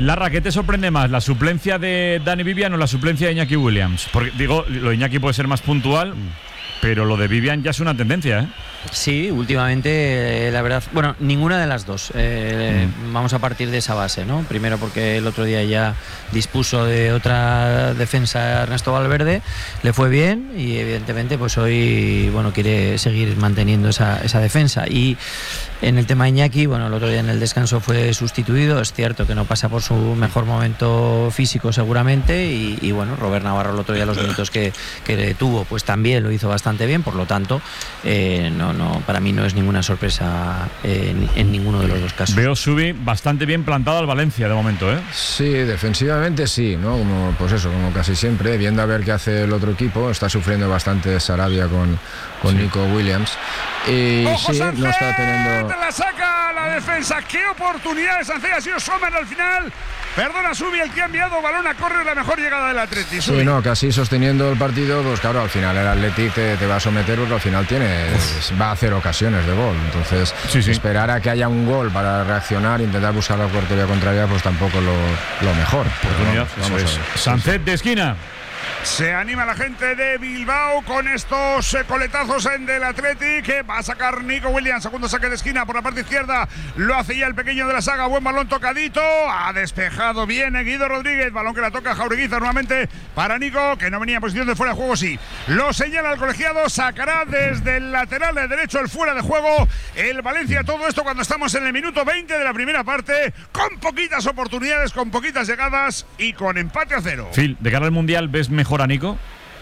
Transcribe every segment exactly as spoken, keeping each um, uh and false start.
Larra, ¿qué te sorprende más? ¿La suplencia de Dani Vivian o la suplencia de Iñaki Williams? Porque digo, lo de Iñaki puede ser más puntual, pero lo de Vivian ya es una tendencia, ¿eh? Sí, últimamente, eh, la verdad, bueno, ninguna de las dos. Eh, mm. Vamos a partir de esa base, ¿no? Primero porque el otro día ya dispuso de otra defensa Ernesto Valverde, le fue bien y evidentemente pues hoy, bueno, quiere seguir manteniendo esa, esa defensa. Y en el tema Iñaki, bueno, el otro día en el descanso fue sustituido, es cierto que no pasa por su mejor momento físico seguramente y, y bueno, Robert Navarro el otro día los minutos que, que tuvo, pues también lo hizo bastante bien, por lo tanto, eh, no No, para mí no es ninguna sorpresa en, en ninguno de los dos casos. Veo Subi bastante bien plantado al Valencia de momento, ¿eh? Sí, defensivamente sí, ¿no? Como, pues eso, como casi siempre, viendo a ver qué hace el otro equipo, está sufriendo bastante Sarabia con, con sí. Nico Williams. Y ¡Ojo, sí, Sánchez! no está teniendo. La saca la defensa. ¡Qué oportunidad de Sánchez! Ha sido Sommer al final. Perdona, Subi, el que ha enviado balón a córner, la mejor llegada del Atleti. Subi. Sí, no, casi sosteniendo el partido, pues claro, al final el Athletic te, te va a someter porque al final tiene, va a hacer ocasiones de gol. Entonces, sí, sí. esperar a que haya un gol para reaccionar, intentar buscar la portería contraria, pues tampoco lo, lo mejor. Oportunidad, vamos, vamos eso es. Sánchez de esquina. Se anima la gente de Bilbao con estos eh, coletazos en del Atleti, que va a sacar Nico Williams, segundo saque de esquina por la parte izquierda, lo hace ya el pequeño de la saga, buen balón tocadito, ha despejado bien Guido Rodríguez, balón que la toca Jaureguizar nuevamente para Nico, que no venía en posición de fuera de juego, sí, lo señala el colegiado, sacará desde el lateral de derecho el fuera de juego, el Valencia, todo esto cuando estamos en el minuto veinte de la primera parte, con poquitas oportunidades, con poquitas llegadas y con empate a cero. Phil, de cara al Mundial, ¿ves mejor a Nico?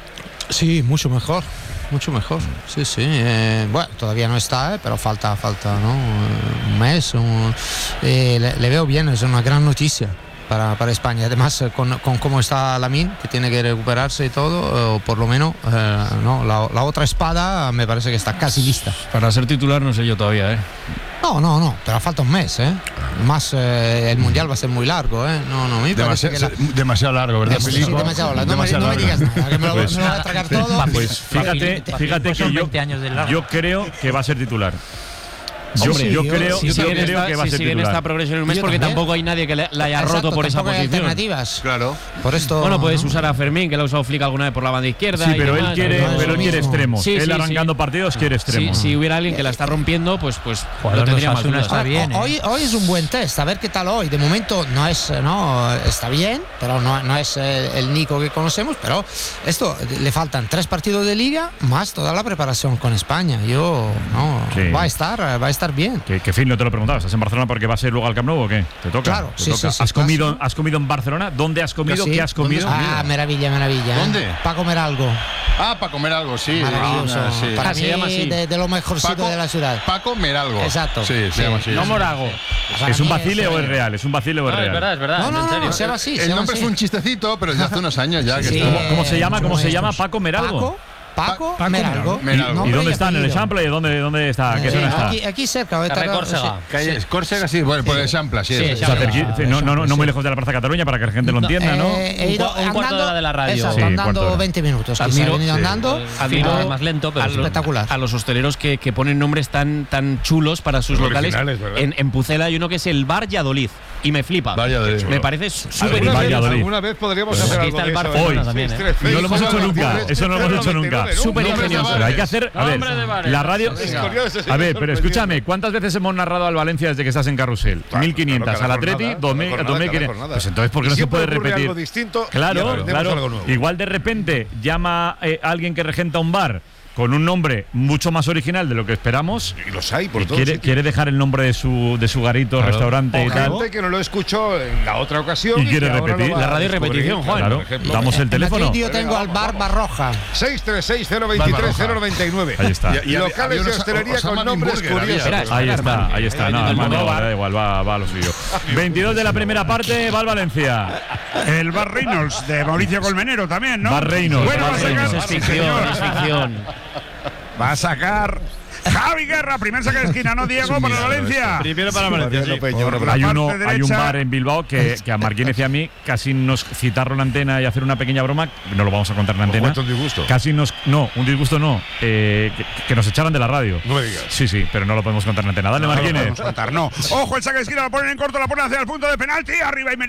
Sí, mucho mejor, mucho mejor. Sí, sí. Eh, bueno, todavía no está, eh, pero falta, falta, ¿no? Un mes. Un, eh, le, le veo bien, es una gran noticia para, para España. Además, con, con cómo está Lamine, que tiene que recuperarse y todo, o por lo menos, eh, no, la, la otra espada me parece que está casi lista. Para ser titular no sé yo todavía, ¿eh? No, no, no, pero falta un mes, ¿eh? Más, eh, el Mundial va a ser muy largo, ¿eh? No, no, me parece Demasi- que la... demasiado largo, ¿verdad, Sí, Felipe? demasiado largo. No, Demasiado me, no me largo. digas nada, que me lo, Pues, me lo voy a tragar todo. Pues fíjate, fíjate que yo, yo creo que va a ser titular. Yo, Sí, yo yo- creo, Si yo sigue en creo esta, que va a si ser sigue en titular. esta progresión en un mes, Yo porque también. tampoco hay nadie que le, la haya Exacto, roto por esa tampoco hay posición. alternativas. Claro. Por esto. Bueno, puedes ¿no? usar a Fermín, que lo ha usado Flick alguna vez por la banda izquierda. Sí, y pero él demás, quiere, no es pero lo él quiere mismo. extremos. Sí, él sí, arrancando sí. partidos quiere Si, extremos. si hubiera alguien que la está rompiendo, pues, pues Jugador no tendría de más Osasuna dudas. está bien, ¿eh? Hoy, hoy es un buen test, a ver qué tal hoy. De momento no es, no está bien, pero no, no es eh, el Nico que conocemos. Pero esto le faltan tres partidos de liga más toda la preparación con España. Yo no Sí. va a estar, va a estar bien. Que, que Phil, no te lo preguntaba. ¿Estás en Barcelona porque va a ser luego al Camp Nou o qué? ¿Te toca? Claro, ¿Te sí, toca? sí, sí, ¿Has, comido, clásico. ¿Has comido en Barcelona? ¿Dónde has comido? Sí. ¿Qué has comido? Ah, maravilla, maravilla. ¿Dónde? Para comer algo. Ah, para comer algo, sí. Maravilloso. Ah, sí. Para Ah, mí, se llama así. de, de lo mejorcito Paco- de la ciudad. Para comer algo. Exacto. Sí, se Sí. llama así. No Morago. Para ¿Es un mí vacile o es real? ¿Es un vacile o es No, es real? verdad, es verdad. No, en no, no, serio. se llama así. se El llama nombre así. es un chistecito, pero ya hace unos años ya que Sí, está. ¿Cómo, cómo se llama? ¿Cómo se muchos llama? maestros. ¿Paco Meralgo? Paco, Paco, Pa- Meralgo. Meralgo. ¿Y Nombre dónde está? ¿En el apellido. Chample? ¿Dónde, ¿Dónde está? ¿Qué Sí, zona está? aquí, aquí cerca. ahorita- Carrer Córcega. sí. Calle Escórcega, sí, bueno, por el Champla, sí. Sí, es- O sea, Chample. cerqui- no, no, no, no muy lejos de la Plaza Cataluña para que la gente lo entienda, ¿no? Eh, he Un ido cua- un cuarto de hora de la radio. Exacto, Sí, cuarto de andando hora. veinte minutos. Aquí Admiro- he venido sí. andando. Admiro Ah, más lento, pero a, sí. lo- espectacular. a los hosteleros que, que ponen nombres tan, tan chulos para sus Muy locales. originales, ¿verdad? En, en Pucela hay uno que es el Bar Valladolid y me flipa. Valladolid. Me parece súper Alguna vez- ingenioso. Valladolid. Alguna vez podríamos Pues hacer aquí algo está el de bar eso, Barcelona ¿eh? también, ¿eh? seis tres seis, No lo hemos hecho nunca. Eso no lo hemos hecho nunca. Súper Nombres de ingenioso. bares. Pero hay que hacer. A Nombre de ver, bares. la radio. Es curioso, ese A ver, señor pero escúchame, ¿cuántas veces hemos narrado al Valencia desde que estás en Carrusel? Claro, mil quinientas, claro, al cada Atleti, jornada, dos mil, cada dos mil jornada, quinientas. cada Pues entonces, ¿por qué Y no se siempre puede ocurre repetir? algo distinto y Claro, aprendemos claro. algo nuevo. Igual de repente llama eh, alguien que regenta un bar con un nombre mucho más original de lo que esperamos. Y los hay por Y todos quiere, sitios. quiere dejar el nombre de su, de su garito, Claro. restaurante y O tal. gente que no lo escuchó en la otra ocasión Y quiere que ahora repetir. lo va La a radio y descubrir, repetición, Juan. Claro, por ejemplo. damos el En teléfono. Madrid yo tengo al bar Barroja. seis tres seis cero veintitrés cero noventa y nueve. Ahí está. Y, Y había- locales había de unos hostelería Osama con nombres Bin Burger, curiosos. había. Espera, Ahí está, ahí está. No, Ahí hermano, está. da igual, va, va a lo suyo. veintidós de la primera parte, va al Valencia. El Bar Reynolds de Mauricio Colmenero también, ¿no? Bar Reynolds, Bueno, Bar va a Reynolds. sacar, Es ficción, es ficción. va a sacar Javi Guerra, primer saque de esquina, ¿no, Diego? Para Valencia. Primero para Valencia, sí. Por la Hay, parte uno, hay un derecha. bar en Bilbao que, que a Marquínez y a mí casi nos citaron la antena y hacer una pequeña broma. No lo vamos a contar en la antena. cuánto un disgusto. Casi nos. No, un disgusto no. eh, que, que nos echaran de la radio. No me digas. Sí, sí, pero no lo podemos contar en la antena. Dale, No lo Marquínez. podemos contar, no. Ojo, el saque de esquina, lo ponen en corto, la ponen hacia el punto de penalti. Arriba y